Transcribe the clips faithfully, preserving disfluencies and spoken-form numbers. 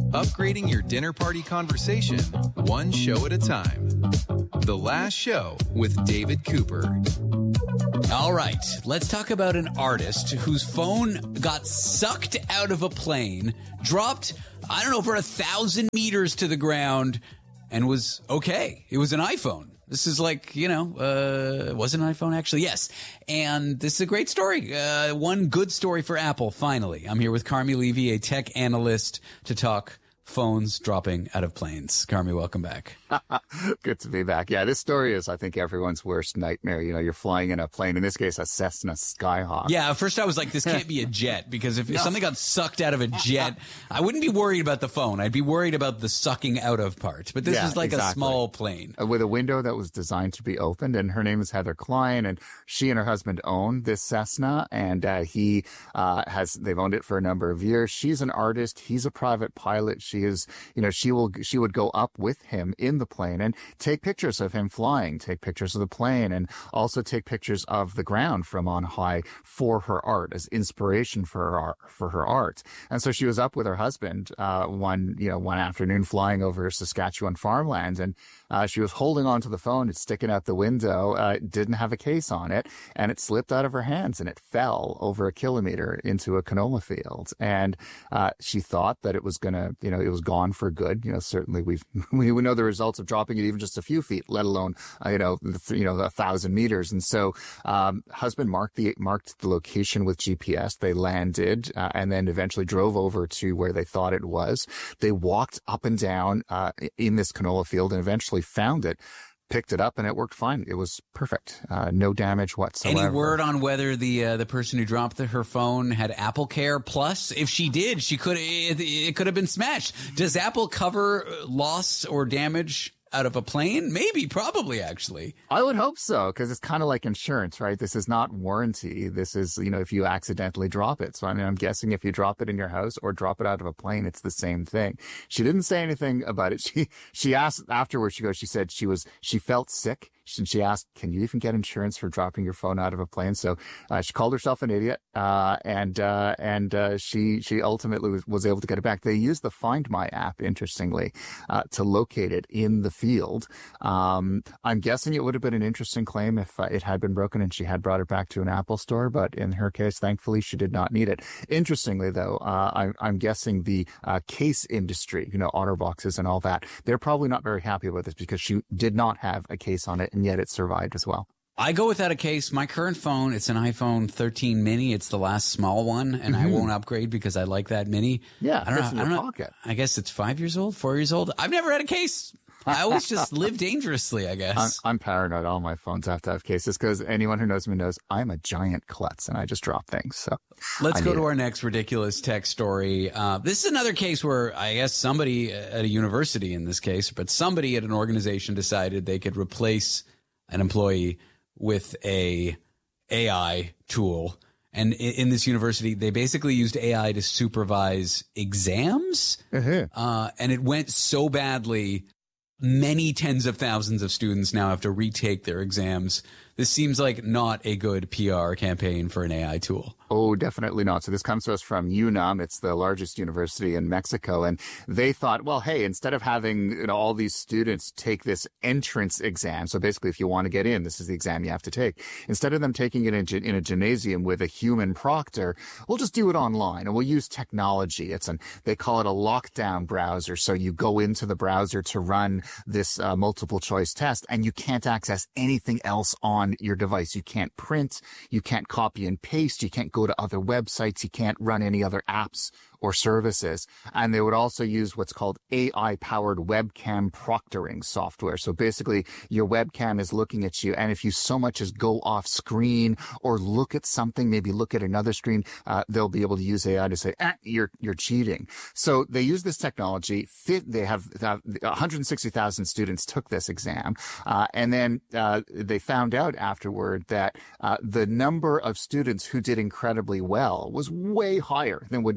Upgrading your dinner party conversation, one show at a time. The Last Show with David Cooper. All right, let's talk about an artist whose phone got sucked out of a plane, dropped, I don't know, over a thousand meters to the ground, and was okay. It was an iPhone. This is like, you know, uh, was it an iPhone actually? Yes. And this is a great story. Uh, one good story for Apple, finally. I'm here with Carmi Levy, a tech analyst, to talk phones dropping out of planes. Carmi, welcome back. Good to be back. Yeah, this story is, I think, everyone's worst nightmare. You know, you're flying in a plane, in this case, a Cessna Skyhawk. Yeah, at first I was like, this can't be a jet, because if, if something got sucked out of a jet, I wouldn't be worried about the phone. I'd be worried about the sucking out of part. But this yeah, was like exactly. a small plane. Uh, with a window that was designed to be opened, and her name is Heather Klein, and she and her husband own this Cessna, and uh, he uh, has, they've owned it for a number of years. She's an artist. He's a private pilot. She is, you know, she will, she would go up with him in the plane and take pictures of him flying, take pictures of the plane, and also take pictures of the ground from on high for her art, as inspiration for her art, for her art. And so she was up with her husband, uh, one, you know, one afternoon flying over Saskatchewan farmland, and uh, she was holding onto the phone. It's sticking out the window. Uh, it didn't have a case on it, and it slipped out of her hands, and it fell over a kilometer into a canola field. And uh, she thought that it was gonna, you know, it was gone for good. You know, certainly we've we know the results of dropping it even just a few feet, let alone uh, you know, the, you know, a thousand meters. And so, um, husband marked the marked the location with G P S. They landed uh, and then eventually drove over to where they thought it was. They walked up and down uh, in this canola field and eventually found it. Picked it up and it worked fine. It was perfect. Uh, no damage whatsoever. Any word on whether the uh, the person who dropped the, her phone had Apple Care Plus? If she did, she could it, it could have been smashed. Does Apple cover loss or damage out of a plane? Maybe, probably, actually. I would hope so, because it's kind of like insurance, right? This is not warranty. This is, you know, if you accidentally drop it. So, I mean, I'm guessing if you drop it in your house or drop it out of a plane, it's the same thing. She didn't say anything about it. She, she asked afterwards, she goes, she said she was, she felt sick. And she asked, can you even get insurance for dropping your phone out of a plane? So uh, she called herself an idiot, uh, and uh, and uh, she she ultimately was, was able to get it back. They used the Find My app, interestingly, uh, to locate it in the field. Um, I'm guessing it would have been an interesting claim if uh, it had been broken and she had brought it back to an Apple store. But in her case, thankfully, she did not need it. Interestingly, though, uh, I, I'm guessing the uh, case industry, you know, OtterBoxes and all that, they're probably not very happy about this because she did not have a case on it. And yet it survived as well. I go without a case. My current phone, it's an iPhone thirteen mini. It's the last small one, and mm-hmm. I won't upgrade because I like that mini. Yeah, I don't know. in I don't your know. pocket. I guess it's five years old, four years old. I've never had a case. I always just live dangerously, I guess. I'm, I'm paranoid. All my phones have to have cases because anyone who knows me knows I'm a giant klutz and I just drop things. So let's I go to it. our next ridiculous tech story. Uh, this is another case where I guess somebody at a university in this case, but somebody at an organization decided they could replace an employee with a AI tool. And in this university, they basically used A I to supervise exams. Uh-huh. Uh, and it went so badly, many tens of thousands of students now have to retake their exams. This seems like not a good P R campaign for an A I tool. Oh, definitely not. So this comes to us from UNAM. It's the largest university in Mexico. And they thought, well, hey, instead of having you know, all these students take this entrance exam, so basically if you want to get in, this is the exam you have to take. Instead of them taking it in, in a gymnasium with a human proctor, we'll just do it online and we'll use technology. It's an, they call it a lockdown browser. So you go into the browser to run this uh, multiple choice test and you can't access anything else on your device. You can't print, you can't copy and paste, you can't go to other websites, you can't run any other apps or services. And they would also use what's called A I-powered webcam proctoring software. So basically, your webcam is looking at you, and if you so much as go off screen or look at something, maybe look at another screen, uh, they'll be able to use A I to say, ah, you're you're cheating. So they use this technology. Fit, they have uh, one hundred sixty thousand students took this exam, uh, and then uh, they found out afterward that uh, the number of students who did incredibly well was way higher than would normally be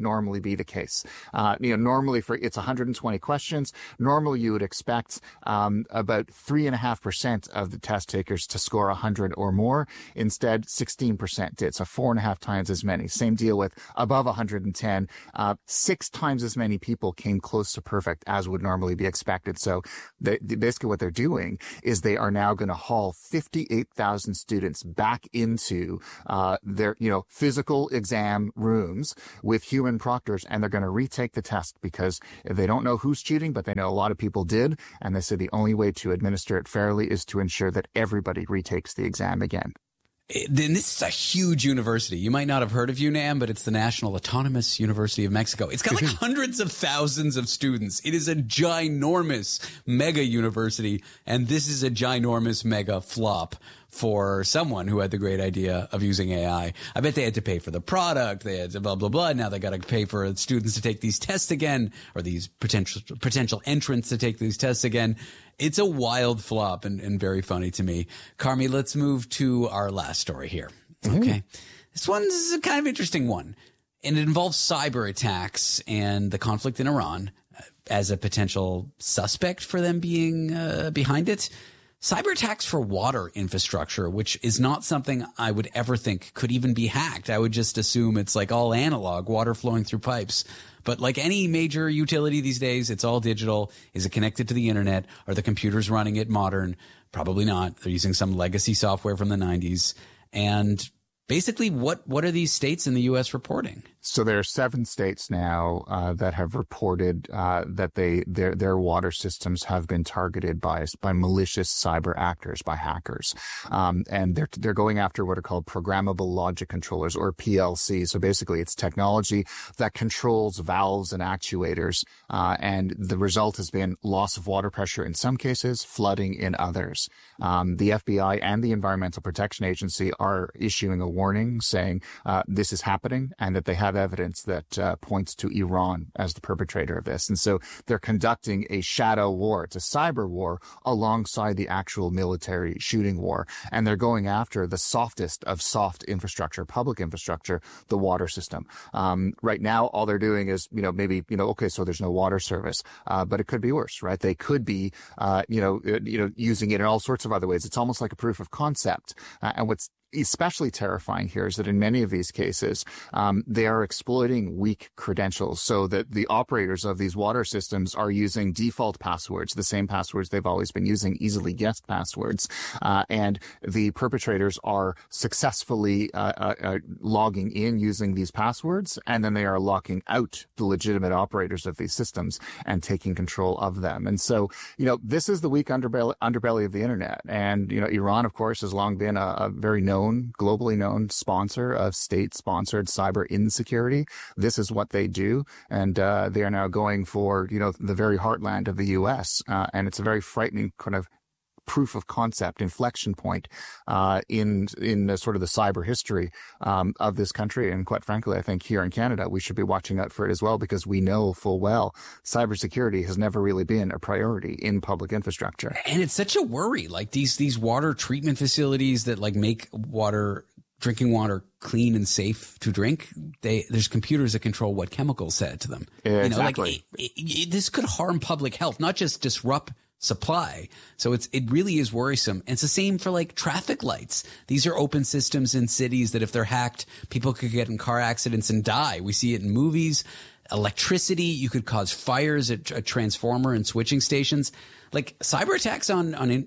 be the case. Uh, you know, normally for it's one hundred twenty questions. Normally you would expect um, about three and a half percent of the test takers to score one hundred or more. Instead, sixteen percent did, so four and a half times as many. Same deal with above one hundred ten. Uh, six times as many people came close to perfect as would normally be expected. So they, they, basically what they're doing is they are now going to haul fifty-eight thousand students back into uh, their, you know, physical exam rooms with human proctors, and they're going to retake the test because they don't know who's cheating, but they know a lot of people did. And they said the only way to administer it fairly is to ensure that everybody retakes the exam again. Then this is a huge university. You might not have heard of UNAM, but it's the National Autonomous University of Mexico. It's got like hundreds of thousands of students. It is a ginormous mega university, and this is a ginormous mega flop for someone who had the great idea of using A I. I bet they had to pay for the product. They had to blah, blah, blah. Now they got to pay for students to take these tests again, or these potential potential entrants to take these tests again. It's a wild flop and, and very funny to me. Carmi, let's move to our last story here. Mm-hmm. Okay. This one's a kind of interesting one, and it involves cyber attacks and the conflict in Iran as a potential suspect for them being uh, behind it. Cyber attacks for water infrastructure, which is not something I would ever think could even be hacked. I would just assume it's like all analog, water flowing through pipes. But like any major utility these days, it's all digital. Is it connected to the internet? Are the computers running it modern? Probably not. They're using some legacy software from the nineties. And basically, what, what are these states in the U S reporting? So there are seven states now uh, that have reported uh, that they their their water systems have been targeted by by malicious cyber actors, by hackers, um, and they're they're going after what are called programmable logic controllers, or P L C. So basically, it's technology that controls valves and actuators, uh, and the result has been loss of water pressure in some cases, flooding in others. Um, the F B I and the Environmental Protection Agency are issuing a warning saying uh, this is happening and that they have evidence that uh, points to Iran as the perpetrator of this. And so they're conducting a shadow war. It's a cyber war alongside the actual military shooting war. And they're going after the softest of soft infrastructure, public infrastructure, the water system. Um, right now, all they're doing is, you know, maybe, you know, okay, so there's no water service, uh, but it could be worse, right? They could be, uh, you know, uh, you know, using it in all sorts of other ways. It's almost like a proof of concept. Uh, and what's especially terrifying here is that in many of these cases, um, they are exploiting weak credentials, so that the operators of these water systems are using default passwords, the same passwords they've always been using, easily guessed passwords, uh, and the perpetrators are successfully uh, uh, uh, logging in using these passwords, and then they are locking out the legitimate operators of these systems and taking control of them. And so, you know, this is the weak underbelly, underbelly of the internet. And, you know, Iran, of course, has long been a, a very known Known, globally known sponsor of state-sponsored cyber insecurity. This is what they do, and uh, they are now going for, you know, the very heartland of the U S, uh, and it's a very frightening kind of proof of concept, inflection point uh, in in the, sort of the cyber history um, of this country. And quite frankly, I think here in Canada, we should be watching out for it as well, because we know full well cybersecurity has never really been a priority in public infrastructure. And it's such a worry, like these these water treatment facilities that like make water, drinking water, clean and safe to drink. They there's computers that control what chemicals said to them. Yeah, you know, exactly. Like it, it, it, this could harm public health, not just disrupt supply. So it's it really is worrisome. And it's the same for like traffic lights. These are open systems in cities that if they're hacked, people could get in car accidents and die. We see it in movies. Electricity, you could cause fires at a transformer and switching stations. Like cyber attacks on on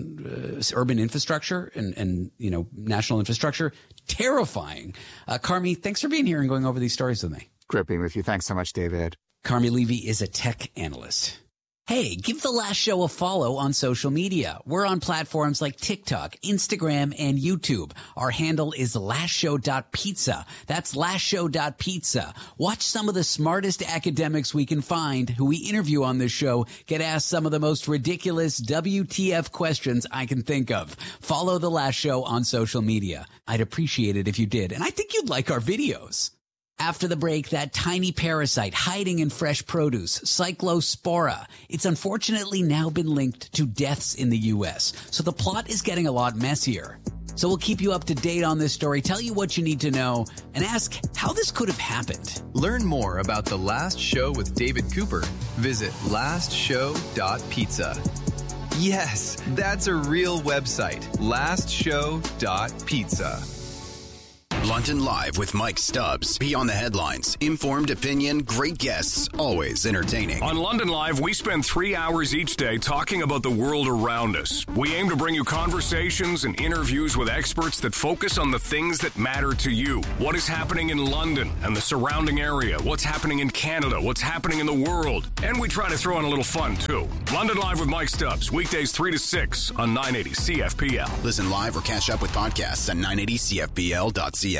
on uh, urban infrastructure and and you know national infrastructure, terrifying. Uh, Carmi, thanks for being here and going over these stories with me. Great being with you. Thanks so much, David. Carmi Levy is a tech analyst. Hey, give The Last Show a follow on social media. We're on platforms like TikTok, Instagram, and YouTube. Our handle is lastshow dot pizza. That's lastshow dot pizza. Watch some of the smartest academics we can find who we interview on this show get asked some of the most ridiculous W T F questions I can think of. Follow The Last Show on social media. I'd appreciate it if you did, and I think you'd like our videos. After the break, that tiny parasite hiding in fresh produce, Cyclospora. It's unfortunately now been linked to deaths in the U S, so the plot is getting a lot messier. So we'll keep you up to date on this story, tell you what you need to know, and ask how this could have happened. Learn more about The Last Show with David Cooper. Visit last show dot pizza. Yes, that's a real website. last show dot pizza. London Live with Mike Stubbs. Beyond the headlines. Informed opinion, great guests, always entertaining. On London Live, we spend three hours each day talking about the world around us. We aim to bring you conversations and interviews with experts that focus on the things that matter to you. What is happening in London and the surrounding area? What's happening in Canada? What's happening in the world? And we try to throw in a little fun, too. London Live with Mike Stubbs. Weekdays three to six on nine eighty C F P L. Listen live or catch up with podcasts at nine eighty C F P L dot C A.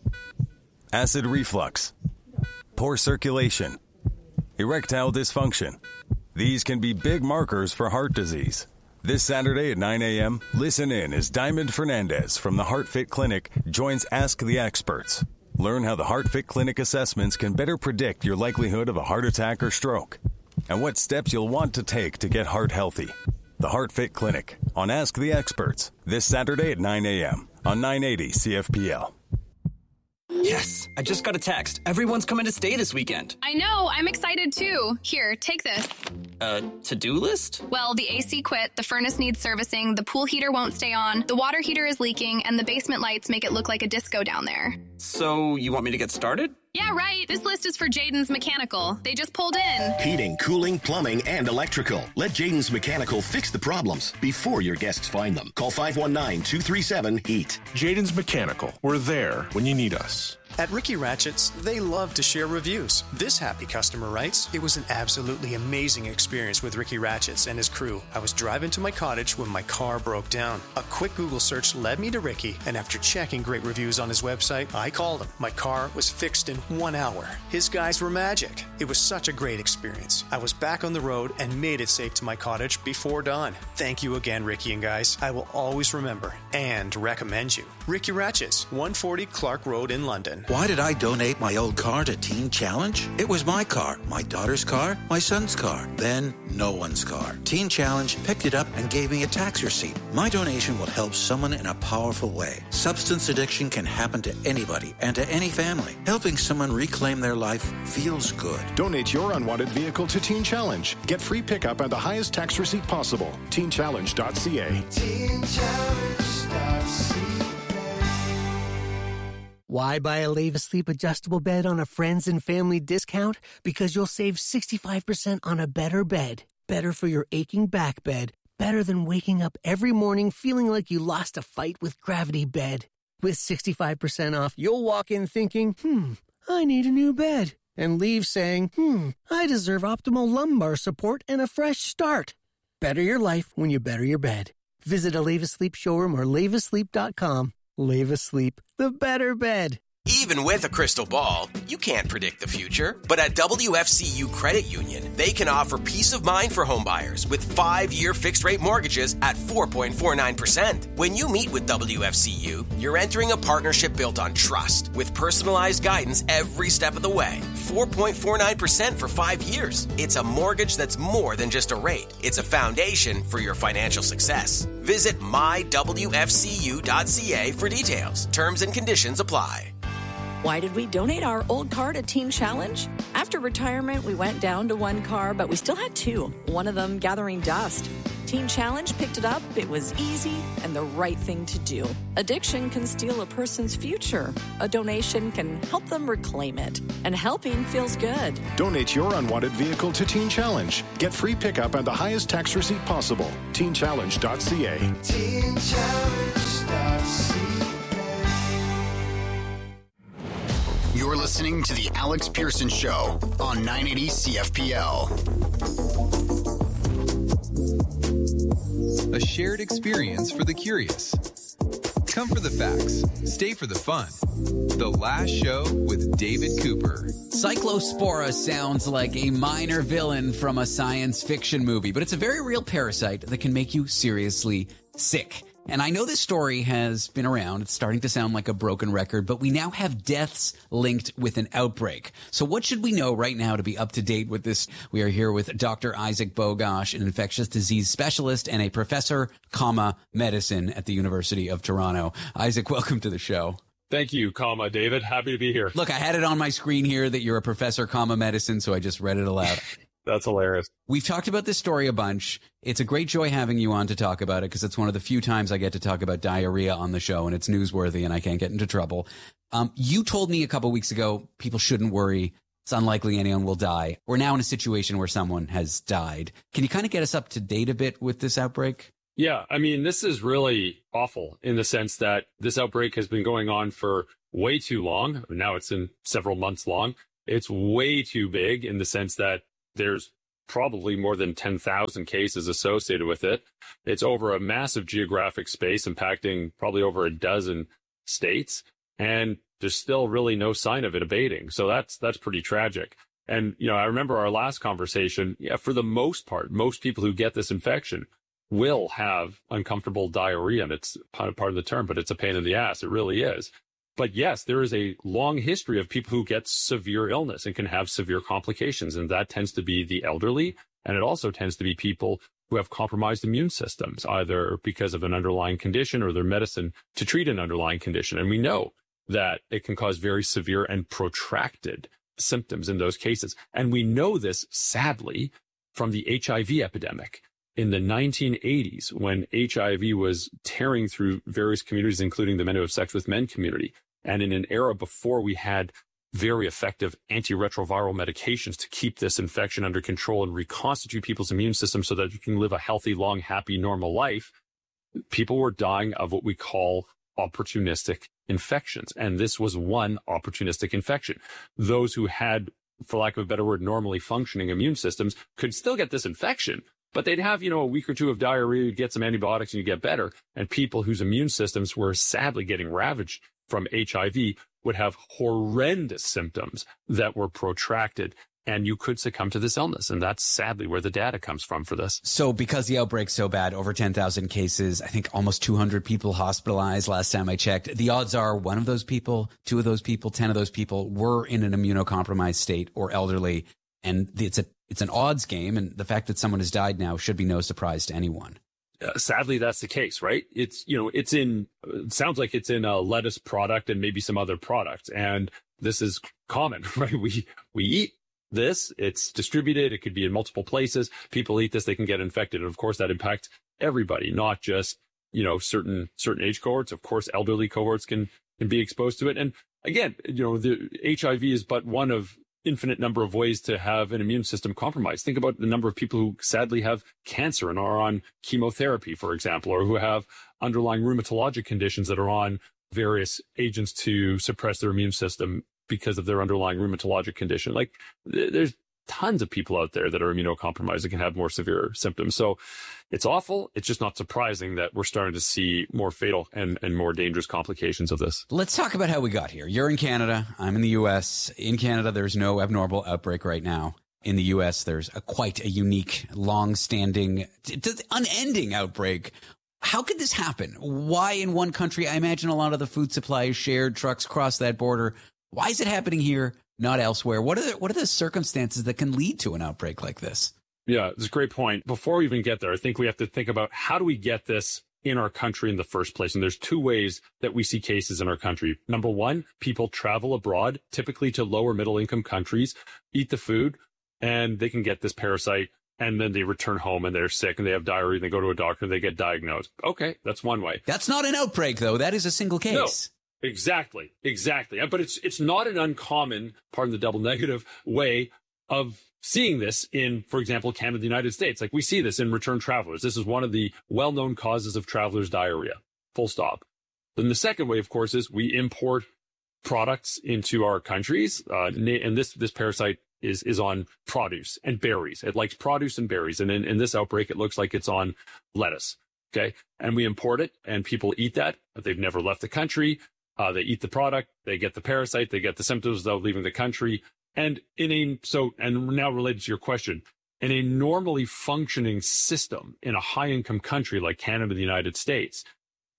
Acid reflux, poor circulation, erectile dysfunction. These can be big markers for heart disease. This Saturday at nine a.m., listen in as Diamond Fernandez from the HeartFit Clinic joins Ask the Experts. Learn how the HeartFit Clinic assessments can better predict your likelihood of a heart attack or stroke, and what steps you'll want to take to get heart healthy. The HeartFit Clinic on Ask the Experts this Saturday at nine a.m. on nine eighty C F P L. Yes, I just got a text. Everyone's coming to stay this weekend. I know, I'm excited too. Here, take this. Uh, to-do list? Well, the A C quit, the furnace needs servicing, the pool heater won't stay on, the water heater is leaking, and the basement lights make it look like a disco down there. So, you want me to get started? Yeah, right. This list is for Jaden's Mechanical. They just pulled in. Heating, cooling, plumbing, and electrical. Let Jaden's Mechanical fix the problems before your guests find them. Call five one nine, two three seven, HEAT. Jaden's Mechanical. We're there when you need us. At Ricky Ratchett's, they love to share reviews. This happy customer writes, "It was an absolutely amazing experience with Ricky Ratchett's and his crew. I was driving to my cottage when my car broke down. A quick Google search led me to Ricky, and after checking great reviews on his website, I called him. My car was fixed in one hour. His guys were magic. It was such a great experience. I was back on the road and made it safe to my cottage before dawn. Thank you again, Ricky and guys. I will always remember and recommend you. Ricky Ratchett's, one forty Clark Road in London." Why did I donate my old car to Teen Challenge? It was my car, my daughter's car, my son's car, then no one's car. Teen Challenge picked it up and gave me a tax receipt. My donation will help someone in a powerful way. Substance addiction can happen to anybody and to any family. Helping someone reclaim their life feels good. Donate your unwanted vehicle to Teen Challenge. Get free pickup and the highest tax receipt possible. teen challenge dot c a. teen challenge dot c a. Why buy a Leva Sleep adjustable bed on a friends and family discount? Because you'll save sixty-five percent on a better bed. Better for your aching back bed. Better than waking up every morning feeling like you lost a fight with Gravity Bed. With sixty-five percent off, you'll walk in thinking, hmm, I need a new bed. And leave saying, hmm, I deserve optimal lumbar support and a fresh start. Better your life when you better your bed. Visit a Leva Sleep showroom or leva sleep dot com. Leva Sleep, the better bed. Even with a crystal ball, you can't predict the future. But at W F C U Credit Union, they can offer peace of mind for homebuyers with five-year fixed-rate mortgages at four point four nine percent. When you meet with W F C U, you're entering a partnership built on trust with personalized guidance every step of the way. four point four nine percent for five years. It's a mortgage that's more than just a rate. It's a foundation for your financial success. Visit my w f c u dot c a for details. Terms and conditions apply. Why did we donate our old car to Teen Challenge? After retirement, we went down to one car, but we still had two, one of them gathering dust. Teen Challenge picked it up, it was easy, and the right thing to do. Addiction can steal a person's future. A donation can help them reclaim it. And helping feels good. Donate your unwanted vehicle to Teen Challenge. Get free pickup and the highest tax receipt possible. teen challenge dot c a. teen challenge dot c a. You're listening to The Alex Pearson Show on nine eighty C F P L. A shared experience for the curious. Come for the facts. Stay for the fun. The Last Show with David Cooper. Cyclospora sounds like a minor villain from a science fiction movie, but it's a very real parasite that can make you seriously sick. And I know this story has been around. It's starting to sound like a broken record, but we now have deaths linked with an outbreak. So what should we know right now to be up to date with this? We are here with Doctor Isaac Bogosh, an infectious disease specialist and a professor, comma, medicine at the University of Toronto. Isaac, welcome to the show. Thank you, comma, David. Happy to be here. Look, I had it on my screen here that you're a professor, comma, medicine, so I just read it aloud. That's hilarious. We've talked about this story a bunch. It's a great joy having you on to talk about it because it's one of the few times I get to talk about diarrhea on the show, and it's newsworthy and I can't get into trouble. Um, you told me a couple weeks ago people shouldn't worry. It's unlikely anyone will die. We're now in a situation where someone has died. Can you kind of get us up to date a bit with this outbreak? Yeah, I mean, this is really awful in the sense that this outbreak has been going on for way too long. Now it's in several months long. It's way too big in the sense that there's probably more than ten thousand cases associated with it. It's over a massive geographic space, impacting probably over a dozen states. And there's still really no sign of it abating. So that's that's pretty tragic. And, you know, I remember our last conversation. Yeah, for the most part, most people who get this infection will have uncomfortable diarrhea. And it's part of the term, but it's a pain in the ass. It really is. But yes, there is a long history of people who get severe illness and can have severe complications. And that tends to be the elderly. And it also tends to be people who have compromised immune systems, either because of an underlying condition or their medicine to treat an underlying condition. And we know that it can cause very severe and protracted symptoms in those cases. And we know this, sadly, from the H I V epidemic. In the nineteen eighties, when H I V was tearing through various communities, including the men who have sex with men community, and in an era before we had very effective antiretroviral medications to keep this infection under control and reconstitute people's immune system so that you can live a healthy, long, happy, normal life, people were dying of what we call opportunistic infections. And this was one opportunistic infection. Those who had, for lack of a better word, normally functioning immune systems could still get this infection. But they'd have, you know, a week or two of diarrhea, you'd get some antibiotics and you get better. And people whose immune systems were sadly getting ravaged from H I V would have horrendous symptoms that were protracted. And you could succumb to this illness. And that's sadly where the data comes from for this. So because the outbreak's so bad, over ten thousand cases, I think almost two hundred people hospitalized last time I checked. The odds are one of those people, two of those people, ten of those people were in an immunocompromised state or elderly. And it's a It's an odds game, and the fact that someone has died now should be no surprise to anyone. Uh, sadly, that's the case, right? It's, you know, it's in, it sounds like it's in a lettuce product and maybe some other products. And this is common, right? We, we eat this, it's distributed. It could be in multiple places. People eat this, they can get infected. And of course, that impacts everybody, not just, you know, certain, certain age cohorts. Of course, elderly cohorts can, can be exposed to it. And again, you know, the H I V is but one of infinite number of ways to have an immune system compromised. Think about the number of people who sadly have cancer and are on chemotherapy, for example, or who have underlying rheumatologic conditions that are on various agents to suppress their immune system because of their underlying rheumatologic condition. Like th- there's tons of people out there that are immunocompromised that can have more severe symptoms. So it's awful. It's just not surprising that we're starting to see more fatal and, and more dangerous complications of this. Let's talk about how we got here. You're in Canada. I'm in the U S. In Canada, there's no abnormal outbreak right now. In the U S, there's a quite a unique, long-standing, unending outbreak. How could this happen? Why in one country? I imagine a lot of the food supply is shared. Trucks cross that border. Why is it happening here, not elsewhere? What are the, what are the circumstances that can lead to an outbreak like this? Yeah, it's a great point. Before we even get there, I think we have to think about how do we get this in our country in the first place? And there's two ways that we see cases in our country. Number one, people travel abroad, typically to lower middle income countries, eat the food, and they can get this parasite. And then they return home and they're sick and they have diarrhea and they go to a doctor and they get diagnosed. Okay, that's one way. That's not an outbreak, though. That is a single case. No. Exactly, exactly. But it's it's not an uncommon, pardon the double negative, way of seeing this in, for example, Canada, the United States. Like we see this in return travelers. This is one of the well-known causes of travelers' diarrhea, full stop. Then the second way, of course, is we import products into our countries. Uh, and this this parasite is is on produce and berries. It likes produce and berries. And in, in this outbreak, it looks like it's on lettuce. Okay. And we import it and people eat that, but they've never left the country. Uh, they eat the product, they get the parasite, they get the symptoms without leaving the country. And in a, so, and now related to your question, in a normally functioning system in a high income country like Canada, the United States,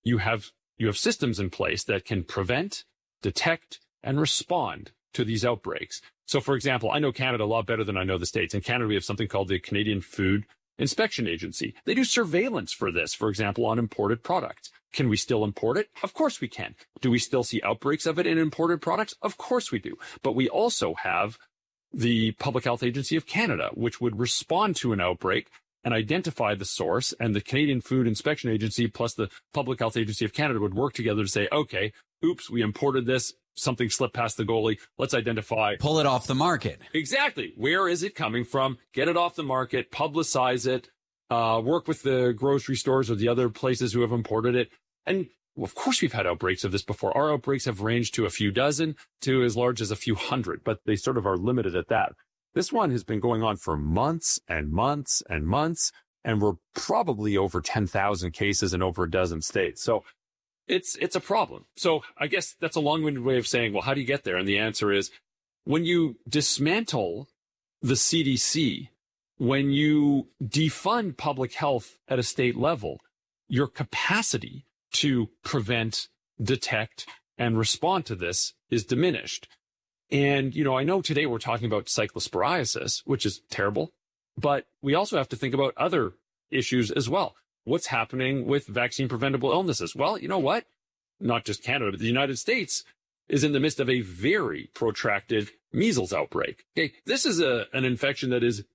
you have you have systems in place that can prevent, detect, and respond to these outbreaks. So, for example, I know Canada a lot better than I know the States. In Canada, we have something called the Canadian Food Inspection Agency. They do surveillance for this, for example, on imported products. Can we still import it? Of course we can. Do we still see outbreaks of it in imported products? Of course we do. But we also have the Public Health Agency of Canada, which would respond to an outbreak and identify the source, and the Canadian Food Inspection Agency plus the Public Health Agency of Canada would work together to say, okay, oops, we imported this, something slipped past the goalie, let's identify. Pull it off the market. Exactly. Where is it coming from? Get it off the market, publicize it, uh, work with the grocery stores or the other places who have imported it. And well, of course, we've had outbreaks of this before. Our outbreaks have ranged to a few dozen to as large as a few hundred, but they sort of are limited at that. This one has been going on for months and months and months, and we're probably over ten thousand cases in over a dozen states. So it's it's a problem. So I guess that's a long-winded way of saying, well, how do you get there? And the answer is, when you dismantle the C D C, when you defund public health at a state level, your capacity to prevent, detect, and respond to this is diminished. And, you know, I know today we're talking about cyclosporiasis, which is terrible, but we also have to think about other issues as well. What's happening with vaccine preventable illnesses? Well, you know what? Not just Canada, but the United States is in the midst of a very protracted measles outbreak. Okay, this is a, an infection that is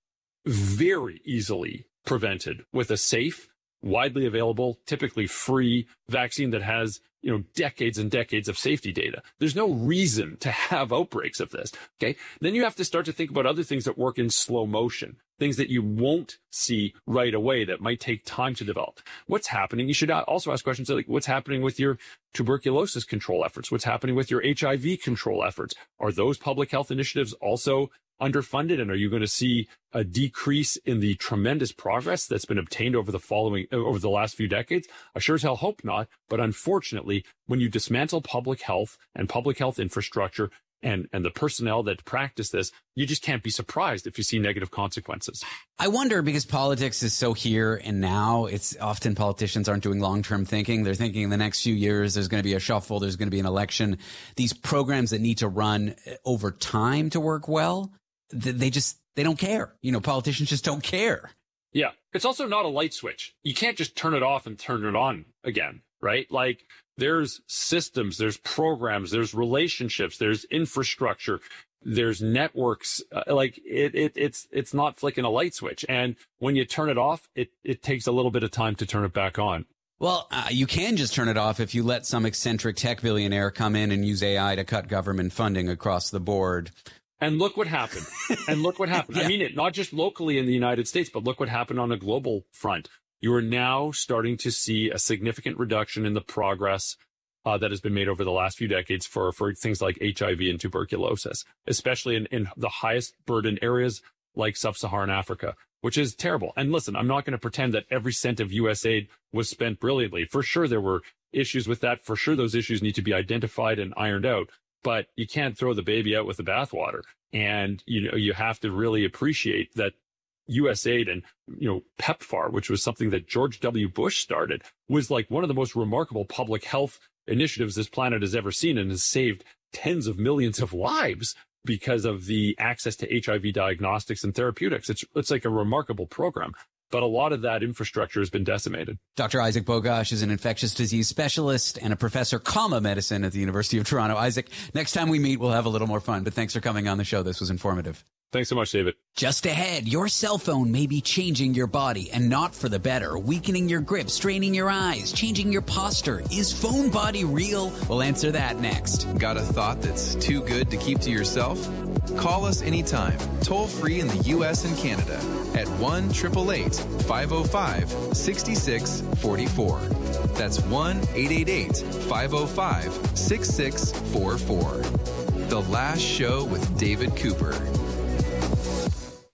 very easily prevented with a safe, widely available, typically free vaccine that has, you know, decades and decades of safety data. There's no reason to have outbreaks of this. Okay. Then you have to start to think about other things that work in slow motion, things that you won't see right away that might take time to develop. What's happening? You should also ask questions like, what's happening with your tuberculosis control efforts? What's happening with your H I V control efforts? Are those public health initiatives also underfunded? And are you going to see a decrease in the tremendous progress that's been obtained over the following, over the last few decades? I sure as hell hope not. But unfortunately, when you dismantle public health and public health infrastructure and, and the personnel that practice this, you just can't be surprised if you see negative consequences. I wonder, because politics is so here and now, it's often politicians aren't doing long-term thinking. They're thinking in the next few years, there's going to be a shuffle, there's going to be an election. These programs that need to run over time to work well, they just, they don't care. You know, politicians just don't care. Yeah. It's also not a light switch. You can't just turn it off and turn it on again, right? Like, there's systems, there's programs, there's relationships, there's infrastructure, there's networks. Uh, like it, it, it's, it's not flicking a light switch. And when you turn it off, it, it takes a little bit of time to turn it back on. Well, uh, you can just turn it off if you let some eccentric tech billionaire come in and use A I to cut government funding across the board. And look what happened. And look what happened. Yeah. I mean it, not just locally in the United States, but look what happened on a global front. You are now starting to see a significant reduction in the progress uh, that has been made over the last few decades for, for things like H I V and tuberculosis, especially in, in the highest burden areas like sub-Saharan Africa, which is terrible. And listen, I'm not going to pretend that every cent of U S aid was spent brilliantly. For sure, there were issues with that. For sure, those issues need to be identified and ironed out. But you can't throw the baby out with the bathwater. And, you know, you have to really appreciate that U S aid and, you know, PEPFAR, which was something that George W. Bush started, was like one of the most remarkable public health initiatives this planet has ever seen, and has saved tens of millions of lives because of the access to H I V diagnostics and therapeutics. It's, it's like a remarkable program. But a lot of that infrastructure has been decimated. Doctor Isaac Bogosh is an infectious disease specialist and a professor, comma, medicine at the University of Toronto. Isaac, next time we meet, we'll have a little more fun. But thanks for coming on the show. This was informative. Thanks so much, David. Just ahead, your cell phone may be changing your body, and not for the better, weakening your grip, straining your eyes, changing your posture. Is phone body real? We'll answer that next. Got a thought that's too good to keep to yourself? Call us anytime, toll free in the U S and Canada at one eight eight eight, five oh five, six six four four. That's one eight eight eight, five oh five, six six four four. The Last Show with David Cooper.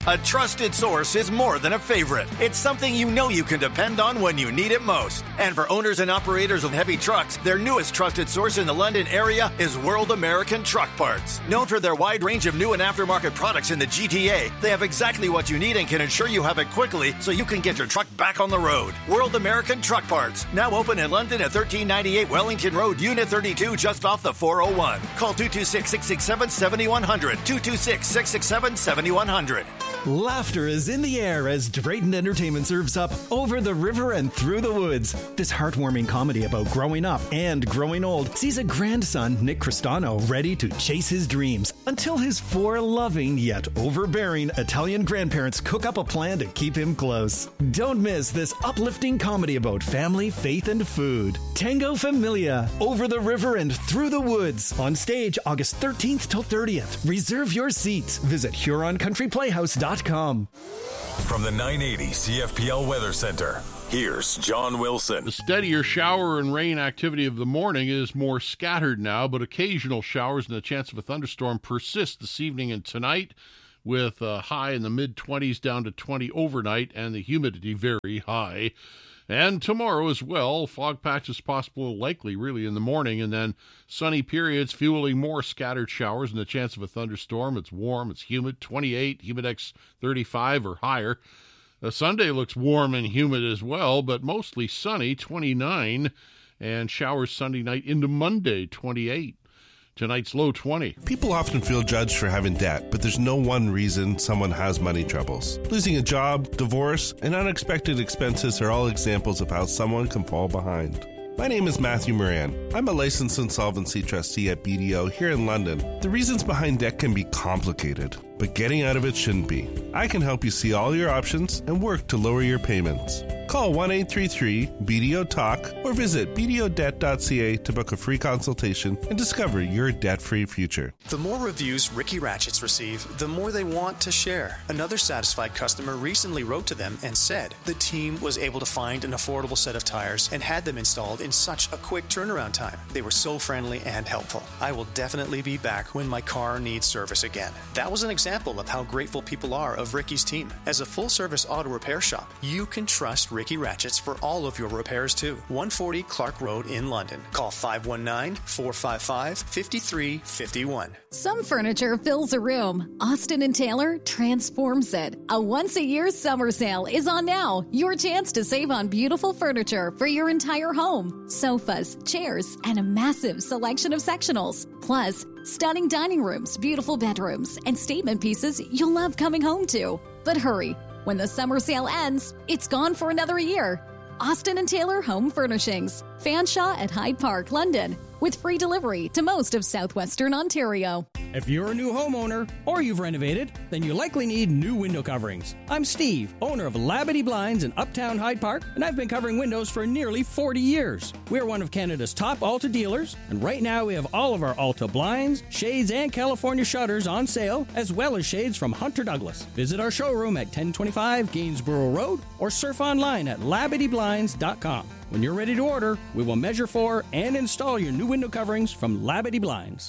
A trusted source is more than a favorite. It's something you know you can depend on when you need it most. And for owners and operators of heavy trucks, their newest trusted source in the London area is World American Truck Parts. Known for their wide range of new and aftermarket products in the G T A, they have exactly what you need and can ensure you have it quickly so you can get your truck back on the road. World American Truck Parts, now open in London at thirteen ninety-eight Wellington Road, Unit thirty-two, just off the four oh one. Call two two six, six six seven, seven one zero zero, two two six, six six seven, seven one zero zero. Laughter is in the air as Drayton Entertainment serves up Over the River and Through the Woods. This heartwarming comedy about growing up and growing old sees a grandson, Nick Cristano, ready to chase his dreams until his four loving yet overbearing Italian grandparents cook up a plan to keep him close. Don't miss this uplifting comedy about family, faith, and food. Tango Familia, Over the River and Through the Woods. On stage August thirteenth till thirtieth. Reserve your seats. Visit Huron Country Playhouse dot com. From the nine eighty C F P L Weather Center, here's John Wilson. The steadier shower and rain activity of the morning is more scattered now, but occasional showers and the chance of a thunderstorm persist this evening and tonight, with a high in the mid-twenties down to twenty overnight and the humidity very high. And tomorrow as well, fog patches possible likely really in the morning, and then sunny periods fueling more scattered showers and the chance of a thunderstorm. It's warm, it's humid, twenty-eight, humidex thirty-five or higher. Uh, Sunday looks warm and humid as well, but mostly sunny, twenty-nine, and showers Sunday night into Monday, twenty-eight. Tonight's low twenty. People often feel judged for having debt, but there's no one reason someone has money troubles. Losing a job, divorce, and unexpected expenses are all examples of how someone can fall behind. My name is Matthew Moran. I'm a licensed insolvency trustee at B D O here in London. The reasons behind debt can be complicated, but getting out of it shouldn't be. I can help you see all your options and work to lower your payments. Call one eight three three B D O talk or visit b d o debt dot c a to book a free consultation and discover your debt-free future. The more reviews Ricky Ratchets receive, the more they want to share. Another satisfied customer recently wrote to them and said the team was able to find an affordable set of tires and had them installed in such a quick turnaround time. They were so friendly and helpful. I will definitely be back when my car needs service again. That was an example of how grateful people are of Ricky's team. As a full-service auto repair shop, you can trust Ricky Ratchets for all of your repairs too. one forty Clark Road in London. Call five one nine, four five five, five three five one. Some furniture fills a room. Austin and Taylor transforms it. A once-a-year summer sale is on now. Your chance to save on beautiful furniture for your entire home. Sofas, chairs, and a massive selection of sectionals. Plus, stunning dining rooms, beautiful bedrooms, and statement pieces you'll love coming home to. But hurry. When the summer sale ends, it's gone for another year. Austin and Taylor Home Furnishings. Fanshawe at Hyde Park, London. With free delivery to most of southwestern Ontario. If you're a new homeowner or you've renovated, then you likely need new window coverings. I'm Steve, owner of Labadee Blinds in Uptown Hyde Park, and I've been covering windows for nearly forty years. We're one of Canada's top Alta dealers, and right now we have all of our Alta blinds, shades, and California shutters on sale, as well as shades from Hunter Douglas. Visit our showroom at ten twenty-five Gainsborough Road or surf online at labadee blinds dot com. When you're ready to order, we will measure for and install your new window coverings from Labadee Blinds.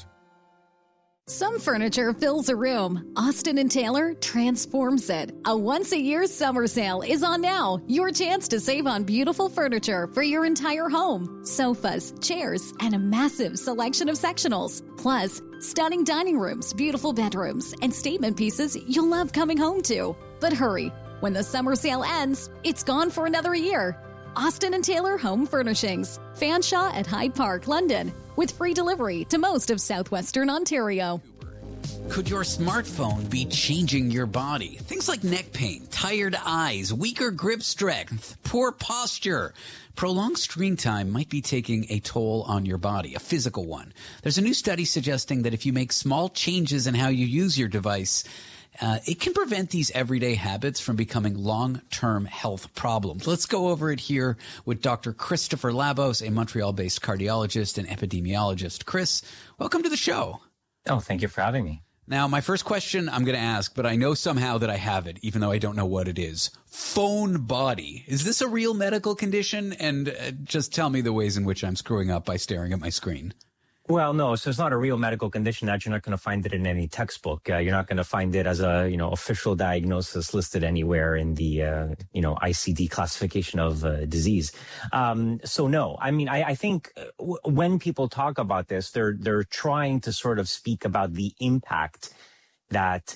Some furniture fills a room. Austin and Taylor transforms it. A once-a-year summer sale is on now. Your chance to save on beautiful furniture for your entire home. Sofas, chairs, and a massive selection of sectionals. Plus, stunning dining rooms, beautiful bedrooms, and statement pieces you'll love coming home to. But hurry. When the summer sale ends, it's gone for another year. Austin and Taylor Home Furnishings. Fanshawe at Hyde Park, London. With free delivery to most of southwestern Ontario. Could your smartphone be changing your body? Things like neck pain, tired eyes, weaker grip strength, poor posture. Prolonged screen time might be taking a toll on your body, a physical one. There's a new study suggesting that if you make small changes in how you use your device, Uh, it can prevent these everyday habits from becoming long-term health problems. Let's go over it here with Doctor Christopher Labos, a Montreal-based cardiologist and epidemiologist. Chris, welcome to the show. Oh, thank you for having me. Now, my first question I'm going to ask, but I know somehow that I have it, even though I don't know what it is. Phone body. Is this a real medical condition? And uh, just tell me the ways in which I'm screwing up by staring at my screen. Well, no. So it's not a real medical condition that you're not going to find it in any textbook. Uh, you're not going to find it as a, you know, official diagnosis listed anywhere in the, uh, you know, I C D classification of uh, disease. Um, so no, I mean, I, I think w- when people talk about this, they're, they're trying to sort of speak about the impact that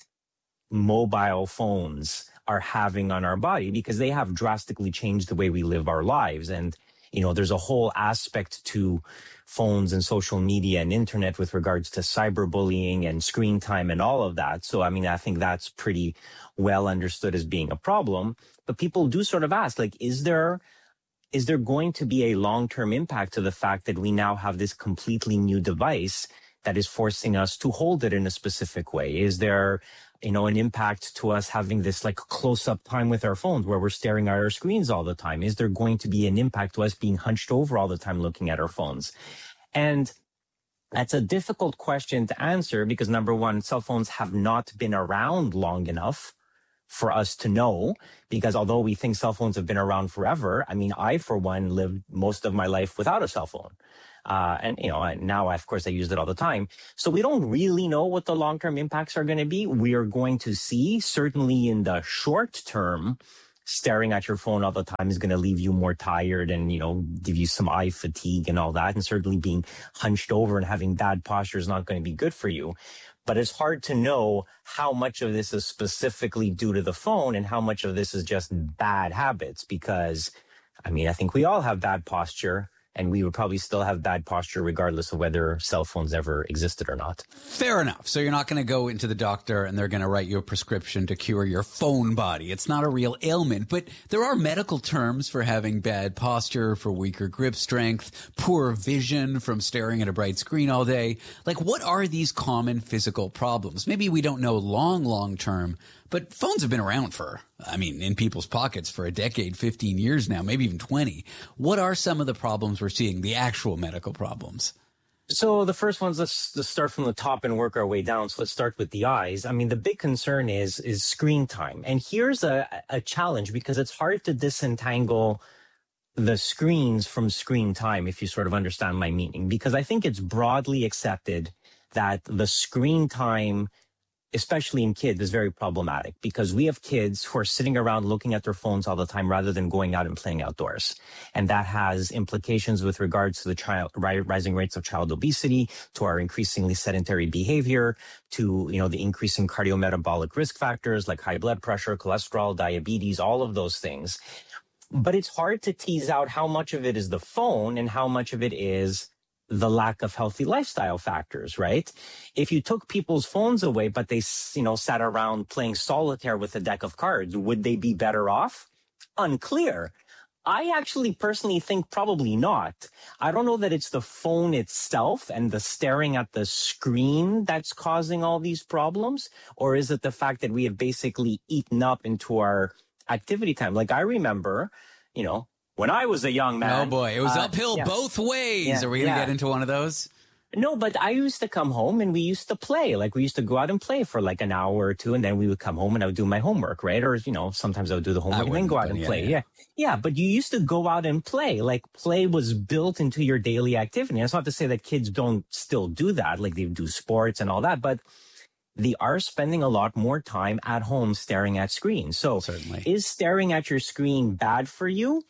mobile phones are having on our body, because they have drastically changed the way we live our lives. And, you know, there's a whole aspect to phones and social media and internet with regards to cyberbullying and screen time and all of that. So, I mean, I think that's pretty well understood as being a problem. But people do sort of ask, like, is there is there going to be a long-term impact to the fact that we now have this completely new device that is forcing us to hold it in a specific way? Is there, you know, an impact to us having this like close-up time with our phones where we're staring at our screens all the time? Is there going to be an impact to us being hunched over all the time looking at our phones? And that's a difficult question to answer because, number one, cell phones have not been around long enough for us to know, because although we think cell phones have been around forever, I mean, I, for one, lived most of my life without a cell phone. Uh, and, you know, now, of course, I use it all the time. So we don't really know what the long-term impacts are going to be. We are going to see, certainly in the short term, staring at your phone all the time is going to leave you more tired and, you know, give you some eye fatigue and all that. And certainly being hunched over and having bad posture is not going to be good for you. But it's hard to know how much of this is specifically due to the phone and how much of this is just bad habits, because, I mean, I think we all have bad posture. And we would probably still have bad posture regardless of whether cell phones ever existed or not. Fair enough. So you're not going to go into the doctor and they're going to write you a prescription to cure your phone body. It's not a real ailment, but there are medical terms for having bad posture, for weaker grip strength, poor vision from staring at a bright screen all day. Like, what are these common physical problems? Maybe we don't know long, long term, but phones have been around for, I mean, in people's pockets for a decade, fifteen years now, maybe even twenty. What are some of the problems we're seeing, the actual medical problems? So the first ones, let's, let's start from the top and work our way down. So let's start with the eyes. I mean, the big concern is is screen time. And here's a, a challenge, because it's hard to disentangle the screens from screen time, if you sort of understand my meaning. Because I think it's broadly accepted that the screen time, especially in kids, is very problematic, because we have kids who are sitting around looking at their phones all the time rather than going out and playing outdoors. And that has implications with regards to the child, rising rates of child obesity, to our increasingly sedentary behavior, to, you know, the increasing cardiometabolic risk factors like high blood pressure, cholesterol, diabetes, all of those things. But it's hard to tease out how much of it is the phone and how much of it is the lack of healthy lifestyle factors, right? If you took people's phones away, but they, you know, sat around playing solitaire with a deck of cards, would they be better off? Unclear. I actually personally think probably not. I don't know that it's the phone itself and the staring at the screen that's causing all these problems, or is it the fact that we have basically eaten up into our activity time? Like, I remember, you know, when I was a young man. Oh, boy. It was uh, uphill yeah. both ways. Yeah, Are we going to yeah. get into one of those? No, but I used to come home and we used to play. Like, we used to go out and play for like an hour or two, and then we would come home and I would do my homework, right? Or, you know, sometimes I would do the homework and then go out and yeah, play. yeah. Yeah. yeah. But you used to go out and play. Like, play was built into your daily activity. And it's not to say that kids don't still do that. Like, they do sports and all that. But they are spending a lot more time at home staring at screens. So Certainly. Is staring at your screen bad for you?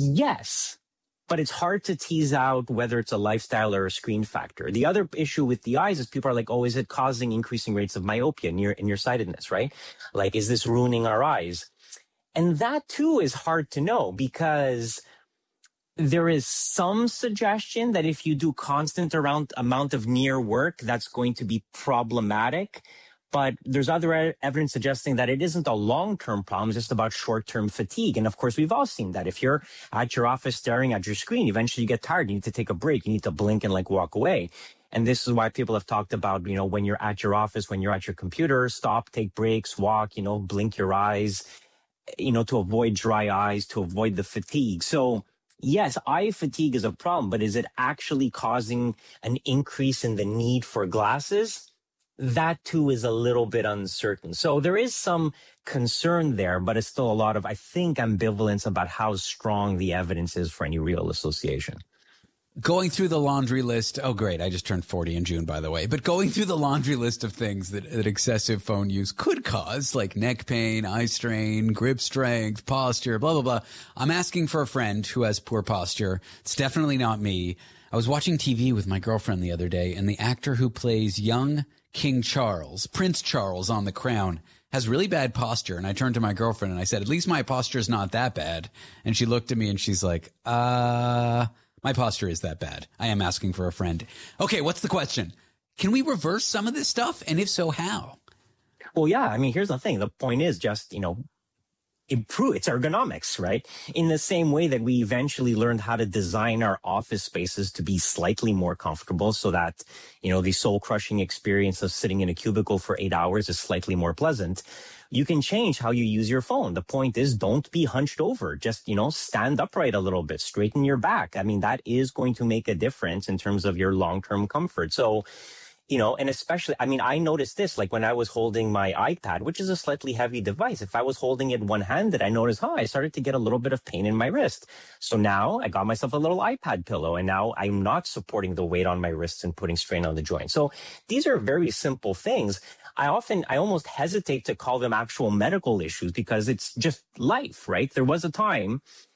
Yes. But it's hard to tease out whether it's a lifestyle or a screen factor. The other issue with the eyes is people are like, oh, is it causing increasing rates of myopia, near and nearsightedness, right? Like, is this ruining our eyes? And that too is hard to know, because there is some suggestion that if you do constant around amount of near work, that's going to be problematic. But there's other evidence suggesting that it isn't a long-term problem, it's just about short-term fatigue. And of course, we've all seen that. If you're at your office staring at your screen, eventually you get tired. You need to take a break. You need to blink and like walk away. And this is why people have talked about, you know, when you're at your office, when you're at your computer, stop, take breaks, walk, you know, blink your eyes, you know, to avoid dry eyes, to avoid the fatigue. So yes, eye fatigue is a problem, but is it actually causing an increase in the need for glasses? That too is a little bit uncertain. So there is some concern there, but it's still a lot of, I think, ambivalence about how strong the evidence is for any real association. going through the laundry list. Oh, great. I just turned forty in June, by the way. But going through the laundry list of things that, that excessive phone use could cause, like neck pain, eye strain, grip strength, posture, blah, blah, blah. I'm asking for a friend who has poor posture. It's definitely not me. I was watching T V with my girlfriend the other day, and the actor who plays young King Charles, Prince Charles on The Crown, has really bad posture. And I turned to my girlfriend and I said, at least my posture is not that bad. And she looked at me and she's like, uh... my posture is that bad. I am asking for a friend. Okay, what's the question? Can we reverse some of this stuff? And if so, how? Well, yeah. I mean, here's the thing. The point is just, you know, improve. It's ergonomics, right? In the same way that we eventually learned how to design our office spaces to be slightly more comfortable so that, you know, the soul-crushing experience of sitting in a cubicle for eight hours is slightly more pleasant. You can change how you use your phone. The point is, don't be hunched over. Just, you know, stand upright a little bit, straighten your back. I mean, that is going to make a difference in terms of your long-term comfort. So, you know, and especially, I mean, I noticed this, like when I was holding my iPad, which is a slightly heavy device. If I was holding it one-handed, I noticed, oh, I started to get a little bit of pain in my wrist. So now I got myself a little iPad pillow, and now I'm not supporting the weight on my wrists and putting strain on the joint. So these are very simple things. I often, I almost hesitate to call them actual medical issues because it's just life, right? There was a time